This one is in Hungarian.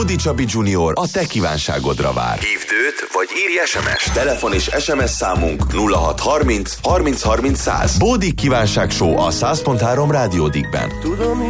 Bódi Csabi Junior a te kívánságodra vár. Hívd őt, vagy írj SMS-t. Telefon és SMS számunk 0630 30 30 100. Bódi kívánság show a 100.3 Rádió Dickben. Tudom,